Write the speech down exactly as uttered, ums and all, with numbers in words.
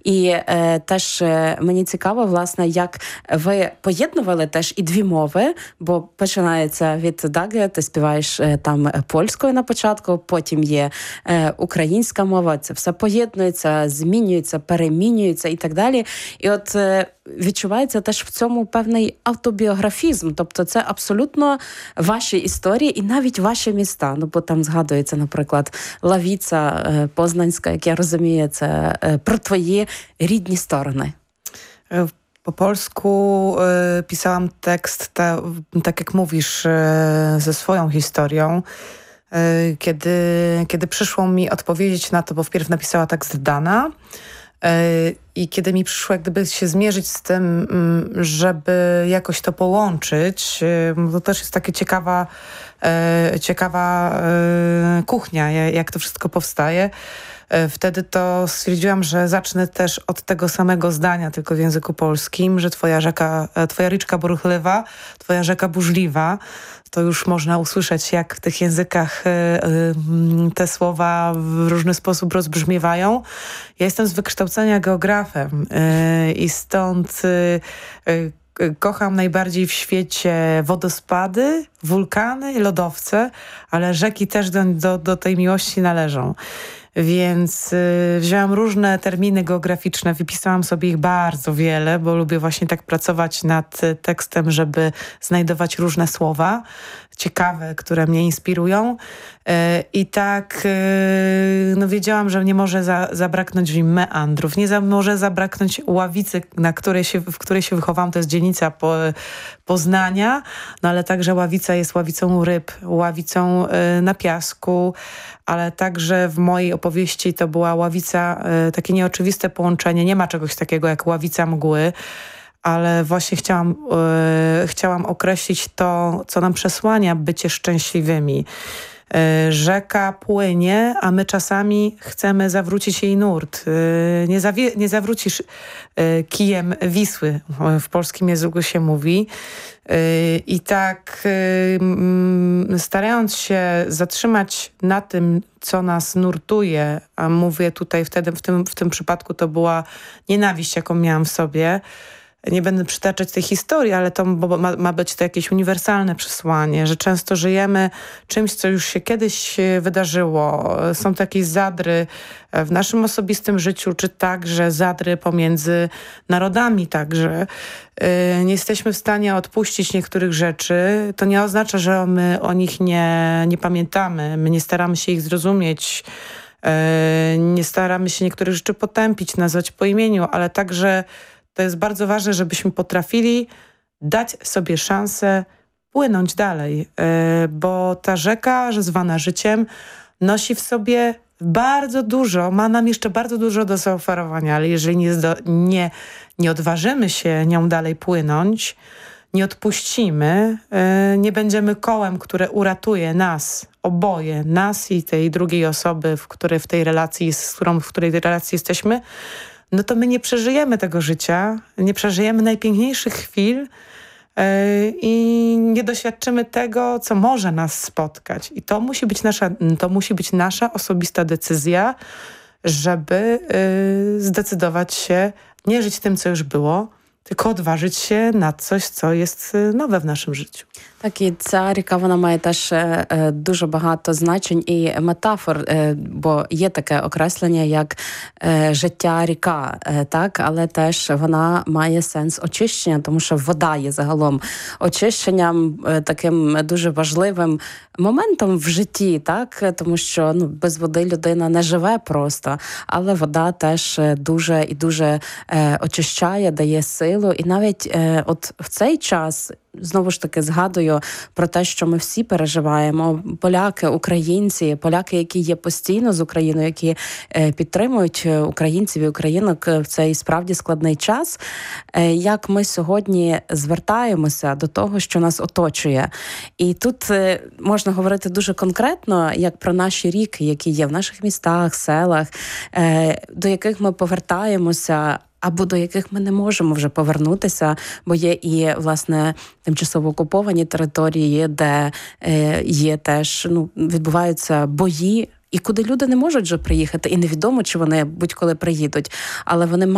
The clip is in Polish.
І е, теж е, мені цікаво, власне, як ви поєднували теж і дві мови, бо починається від Даги, ти співаєш е, там польською на початку, потім є е, українська мова, це все поєднується, змінюється, перемінюється і так далі. І от е, відчувається теж в цьому певний автобіографізм, тобто це абсолютно ваші історії і навіть ваші міста. Ну, бо там згадується, наприклад, Лавіца е, Познанська, як я розумію, це е, про твої rідні storony. Po polsku y, pisałam tekst, ta, tak jak mówisz, y, ze swoją historią. Y, kiedy, kiedy przyszło mi odpowiedzieć na to, bo wpierw napisała tekst Dana, y, i kiedy mi przyszło jak gdyby się zmierzyć z tym, y, żeby jakoś to połączyć, y, to też jest taka ciekawa, y, ciekawa y, kuchnia, jak to wszystko powstaje. Wtedy to stwierdziłam, że zacznę też od tego samego zdania, tylko w języku polskim, że twoja rzeka, twoja ryczka бурхлива, twoja rzeka burzliwa. To już można usłyszeć, jak w tych językach te słowa w różny sposób rozbrzmiewają. Ja jestem z wykształcenia geografem i stąd kocham najbardziej w świecie wodospady, wulkany, lodowce, ale rzeki też do, do, do tej miłości należą. Więc y, wzięłam różne terminy geograficzne, wypisałam sobie ich bardzo wiele, bo lubię właśnie tak pracować nad tekstem, żeby znajdować różne słowa ciekawe, które mnie inspirują. Y, I tak y, no wiedziałam, że nie może za, zabraknąć w nim meandrów, nie za, może zabraknąć Ławicy, na której się, w której się wychowałam. To jest dzielnica po, Poznania, no ale także Ławica jest ławicą ryb, ławicą y, na piasku, ale także w mojej opowieści to była ławica, y, takie nieoczywiste połączenie. Nie ma czegoś takiego jak ławica mgły, ale właśnie chciałam, y, chciałam określić to, co nam przesłania bycie szczęśliwymi. Y, rzeka płynie, a my czasami chcemy zawrócić jej nurt. Y, nie, zawie, nie zawrócisz y, kijem Wisły, w polskim języku się mówi. I tak starając się zatrzymać na tym, co nas nurtuje, a mówię tutaj wtedy, w tym, w tym przypadku to była nienawiść, jaką miałam w sobie. Nie będę przytaczać tej historii, ale to ma, ma być to jakieś uniwersalne przesłanie, że często żyjemy czymś, co już się kiedyś wydarzyło. Są takie zadry w naszym osobistym życiu, czy także zadry pomiędzy narodami także. Nie jesteśmy w stanie odpuścić niektórych rzeczy. To nie oznacza, że my o nich nie, nie pamiętamy. My nie staramy się ich zrozumieć. Nie staramy się niektórych rzeczy potępić, nazwać po imieniu, ale także to jest bardzo ważne, żebyśmy potrafili dać sobie szansę płynąć dalej, bo ta rzeka, zwana życiem, nosi w sobie bardzo dużo, ma nam jeszcze bardzo dużo do zaoferowania, ale jeżeli nie, zdo, nie, nie odważymy się nią dalej płynąć, nie odpuścimy, nie będziemy kołem, które uratuje nas, oboje, nas i tej drugiej osoby, w której w tej relacji, z którą w której relacji jesteśmy, no to my nie przeżyjemy tego życia, nie przeżyjemy najpiękniejszych chwil yy, i nie doświadczymy tego, co może nas spotkać. I to musi być nasza, to musi być nasza osobista decyzja, żeby yy, zdecydować się nie żyć tym, co już było, tylko odważyć się na coś, co jest nowe w naszym życiu. Так, і ця ріка, вона має теж е, дуже багато значень і метафор, е, бо є таке окреслення, як е, життя ріка, е, так, але теж вона має сенс очищення, тому що вода є загалом очищенням, е, таким дуже важливим моментом в житті, так, тому що ну, без води людина не живе просто, але вода теж дуже і дуже е, очищає, дає силу, і навіть е, от в цей час знову ж таки згадую про те, що ми всі переживаємо. Поляки, українці, поляки, які є постійно з Україною, які е, підтримують українців і українок в цей справді складний час. Е, як ми сьогодні звертаємося до того, що нас оточує. І тут е, можна говорити дуже конкретно, як про наші ріки, які є в наших містах, селах, е, до яких ми повертаємося, або до яких ми не можемо вже повернутися, бо є і, власне, тимчасово окуповані території, де е, є теж, ну, відбуваються бої, і куди люди не можуть вже приїхати, і невідомо, чи вони будь-коли приїдуть, але вони